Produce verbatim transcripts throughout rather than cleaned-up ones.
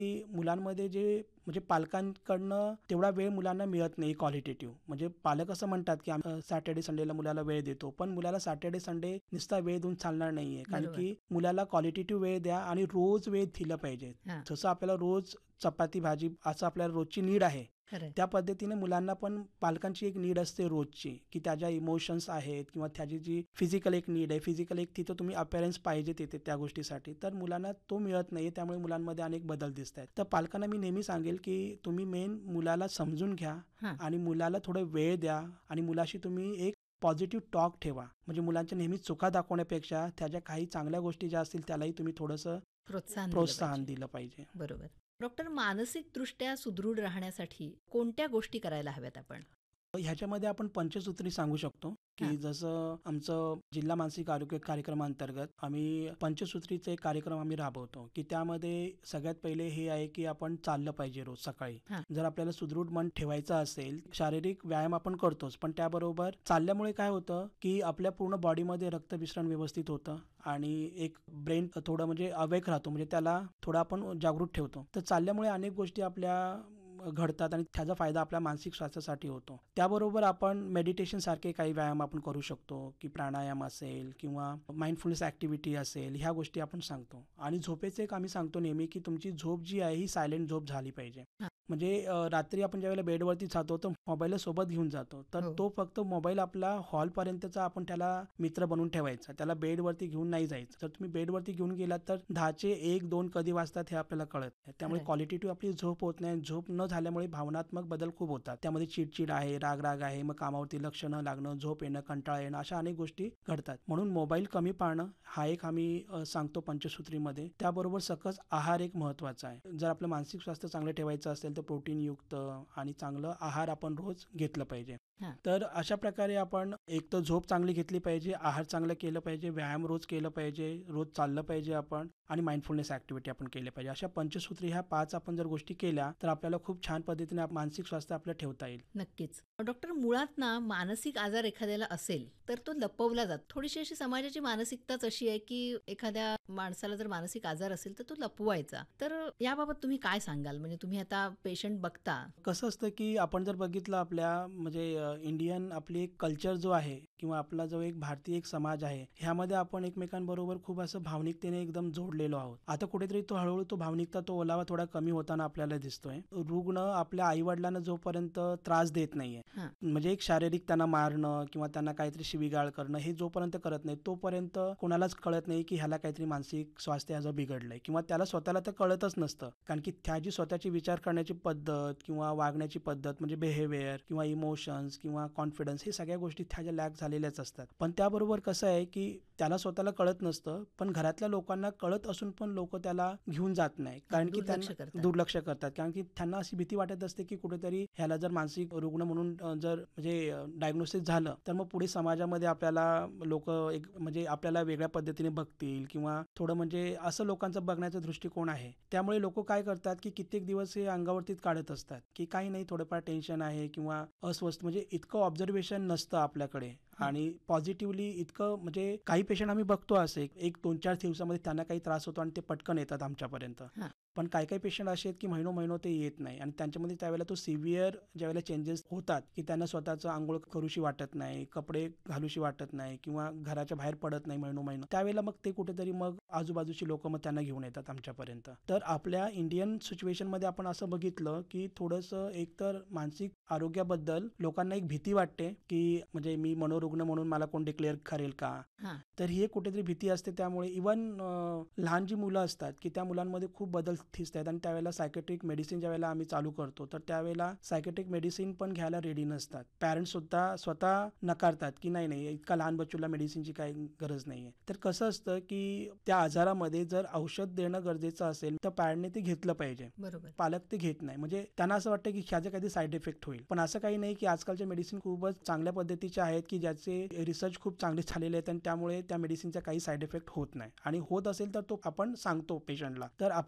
की मुलांमध्ये जे म्हणजे पालकांकडनं तेवढा वेळ मुलांना मिळत नाही क्वालिटेटिव्ह. म्हणजे पालक असं म्हणतात की आम्ही सॅटर्डे संडेला मुलाला वेळ देतो, पण मुलाला सॅटर्डे संडे नुसता वेळ देऊन चालणार नाहीये. कारण बरोबर. की मुलाला क्वालिटेटिव्ह वेळ द्या आणि रोज वेळ दिलं पाहिजे. हां. जसं आपल्याला रोज चपाती भाजी असं आपल्याला रोजची नीड आहे, खरंय. त्या पद्धतीने मुलांना पण पालकांची एक नीड असते रोजची, की त्याच्या इमोशन्स आहेत किंवा त्याची जी फिजिकल एक नीड आहे, फिजिकल एक तिथं तुम्ही अपीअरन्स पाहिजे तिथे त्या गोष्टीसाठी. तर मुलांना तो मिळत नाहीये, त्यामुळे मुलांमध्ये अनेक बदल दिसतायत. तर पालकांना मी नेहमी सांगेल की तुम्ही मेन मुलाला समजून घ्या हां. आणि मुलाला थोडा वेळ द्या आणि मुलाशी तुम्ही एक पॉझिटिव्ह टॉक ठेवा. म्हणजे मुलांच्या नेहमी चुका दाखवण्यापेक्षा त्याच्या काही चांगल्या गोष्टी ज्या असतील त्यालाही तुम्ही थोडंसं प्रोत्साहन दिलं प्रोत्साहन पाहिजे. दिलं पाहिजे. बरोबर. डॉक्टर, मानसिकदृष्ट्या सुदृढ राहण्यासाठी कोणत्या गोष्टी करायला हव्यात आपण? ह्याच्यामध्ये आपण पंचसूत्री सांगू शकतो, की हां. जसं आमचं जिल्हा मानसिक आरोग्य कार्यक्रमांतर्गत आम्ही पंचसूत्रीचा एक कार्यक्रम आम्ही राबवतो, की त्यामध्ये सगळ्यात पहिले हे आहे की आपण चाललं पाहिजे रोज सकाळी. हां. जर आपल्याला सुदृढ मन ठेवायचं असेल, शारीरिक व्यायाम आपण करतोच, पण त्याबरोबर चालल्यामुळे काय होतं, की आपल्या पूर्ण बॉडीमध्ये रक्तभिसरण व्यवस्थित होतं आणि एक ब्रेन थोडं म्हणजे अवेक राहतो, म्हणजे त्याला थोडं आपण जागृत ठेवतो. तर चालल्यामुळे अनेक गोष्टी आपल्या घडतात आणि त्याचा फायदा आपल्या मानसिक स्वास्थ्यासाठी होतो. त्याबरोबर आपण मेडिटेशन सारखे काही व्यायाम आपण करू शकतो, की प्राणायाम असेल किंवा माइंडफुलनेस ऍक्टिव्हिटी असेल, ह्या गोष्टी आपण सांगतो. आणि झोपेचं एक आम्ही सांगतो नेहमी, की तुमची झोप जी आहे ही सायलेंट झोप झाली पाहिजे. हां. म्हणजे अ, रात्री आपण ज्यावेळेला बेडवरती जातो तर मोबाईल सोबत घेऊन जातो, तर हो. तो फक्त मोबाईल आपला हॉलपर्यंतचा आपण त्याला मित्र बनवून ठेवायचा, त्याला बेडवरती घेऊन नाही जायचं. जर तुम्ही बेडवरती घेऊन गेलात तर दहाचे एक दोन कधी वाजतात हे आपल्याला कळत नाही. त्यामुळे खरंय. क्वालिटेटिव्ह आपली झोप होत नाही. झोप न झाल्यामुळे भावनात्मक बदल खूप होतात. त्यामध्ये चिडचिड आहे, राग-राग आहे, मग कामावरती लक्ष न लागणं, झोप येणं, कंटाळा येणं, अशा अनेक गोष्टी घडतात. म्हणून मोबाईल कमी पाळणं हा एक आम्ही अ, सांगतो पंचसूत्रीमध्ये. त्याबरोबर सकस आहार एक महत्त्वाचा आहे. जर आपलं मानसिक स्वास्थ्य चांगलं ठेवायचं असेल तर प्रोटीनयुक्त आणि चांगलं आहार आपण रोज घेतलं पाहिजे. हां. तर अशा प्रकारे आपण एक तर झोप चांगली घेतली पाहिजे, आहार चांगलं केलं पाहिजे, व्यायाम रोज केलं पाहिजे, रोज चाललं पाहिजे आपण आणि माइंडफुलनेस ऍक्टिव्हिटी आपण केल्या पाहिजे. अशा पंचसूत्री ह्या पाच आपण जर गोष्टी केल्या तर आपल्याला खूप छान पद्धतीने आप- मानसिक स्वास्थ्य आपलं ठेवता येईल. नक्कीच. डॉक्टर, मुळात ना मानसिक आजार एखाद्याला असेल तर तो लपवला जातो. थोडीशी अशी समाजाची मानसिकताच अशी आहे की एखाद्या माणसाला जर मानसिक आजार असेल तर तो लपवायचा. तर याबाबत तुम्ही काय सांगाल? म्हणजे तुम्ही आता पेशंट बघता. कसं असतं की आपण जर बघितलं आपल्या म्हणजे अ, इंडियन आपली एक कल्चर जो आहे किंवा आपला जो एक भारतीय एक समाज आहे, ह्यामध्ये आपण एकमेकांबरोबर खूप असं भावनिकतेने एकदम जोडलेलो आहोत. आता कुठेतरी तो हळूहळू तो भावनिकता तो ओलावा थोडा कमी होताना आपल्याला दिसतोय. रुग्ण आपल्या आईवडिलांना जोपर्यंत त्रास देत नाहीये, हां. म्हणजे एक शारीरिक त्यांना मारणं किंवा त्यांना काहीतरी शिवीगाळ करणं हे जोपर्यंत करत नाही तोपर्यंत कोणालाच कळत नाही की ह्याला काहीतरी मानसिक स्वास्थ्य ह्याचं बिघडलंय किंवा त्याला स्वतःला तर कळतच नसतं. कारण की त्याची स्वतःची विचार करण्याची पद्धत किंवा वागण्याची पद्धत म्हणजे बिहेवियर किंवा इमोशन्स किंवा कॉन्फिडन्स हे सगळ्या गोष्टी त्याच्या लॅक झालेल्याच असतात. पण त्याबरोबर कसं आहे की त्याला स्वतःला कळत नसतं, पण घरातल्या लोकांना कळत असून पण लोक त्याला घेऊन जात नाही. कारण की दुर्लक्ष त्यांना करतात. दुर्लक्ष करतात. कारण की त्यांना अशी भीती वाटत असते की कुठेतरी ह्याला जर मानसिक रुग्ण म्हणून अ, जर म्हणजे डायग्नोसिस झालं तर मग पुढे समाजामध्ये आपल्याला लोक एक म्हणजे आपल्याला वेगळ्या पद्धतीने बघतील किंवा थोडं म्हणजे असं लोकांचा बघण्याचा दृष्टिकोन आहे. त्यामुळे लोक काय करतात की कित्येक दिवस हे अंगावरतीच काढत असतात की काही नाही, थोडंफार टेन्शन आहे किंवा अस्वस्थ, म्हणजे इतकं ऑब्झर्वेशन नसतं आपल्याकडे आणि पॉझिटिव्हली इतकं म्हणजे काही पेशंट आम्ही बघतो असे एक दोन चार दिवसामध्ये त्यांना काही त्रास होतो आणि ते पटकन येतात आमच्यापर्यंत. हां. पण काही काही पेशंट असे आहेत की महिनो महिनो ते येत नाही आणि त्यांच्यामध्ये त्यावेळेला तो सिव्हिअर ज्यावेळेला चेंजेस होतात की त्यांना स्वतःचं आंघोळ करूशी वाटत नाही, कपडे घालूशी वाटत नाही किंवा घराच्या बाहेर पडत नाही महिनो महिनो, त्यावेळेला मग ते कुठेतरी मग आजूबाजूची लोक मग त्यांना घेऊन येतात आमच्यापर्यंत. तर आपल्या इंडियन सिच्युएशनमध्ये आपण असं बघितलं की थोडंसं एकतर मानसिक आरोग्याबद्दल लोकांना एक भीती वाटते की म्हणजे मी मनोरुग्ण म्हणून मला कोण डिक्लेअर करेल का, हां. तर ही एक कुठेतरी भीती असते. त्यामुळे इव्हन लहान जी मुलं असतात की त्या मुलांमध्ये खूप बदल दिसत आहेत आणि त्यावेळेला सायकेट्रिक मेडिसिन ज्यावेळेला आम्ही चालू करतो तर त्यावेळेला सायकेट्रिक मेडिसिन पण घ्यायला रेडी नसतात. पॅरेंट्स सुद्धा स्वतः नकारतात की नाही नाही इतका लहान बच्चूला मेडिसिनची काही गरज नाहीये. तर कसं असतं की त्या आजारामध्ये जर औषध देणं गरजेचं असेल तर पॅरेंटने ते घेतलं पाहिजे. बरोबर. पालक ते घेत नाही, म्हणजे त्यांना असं वाटतं की ह्याचे काहीतरी साईड इफेक्ट होईल. पण असं काही नाही की आजकालचे मेडिसिन खूपच चांगल्या पद्धतीचे आहेत की ज्याचे रिसर्च खूप चांगले झालेले आहेत आणि त्यामुळे त्या मेडिसिनचा काही साईड इफेक्ट होत नाही आणि होत असेल तर तो आपण सांगतो पेशंटला. तर आपल्याकडे मानसिक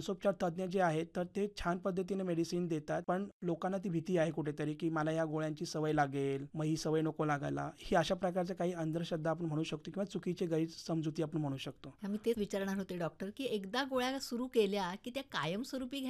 मानसोपचार तज्ञ जे आहेत तर ते छान पद्धतीने मेडिसिन देतात, पण लोकांना ती भीती आहे कुठेतरी की मला या गोळ्यांची सवय लागेल, मग ही सवय नको लागायला. ही अशा प्रकारच्या काही अंधश्रद्धा आपण म्हणू शकतो किंवा चुकीचे गैरसमजुती आपण म्हणू शकतो. मी तेच विचारणार होते डॉक्टर, की एकदा गोळ्या सुरू केल्या की त्या कायमस्वरूपी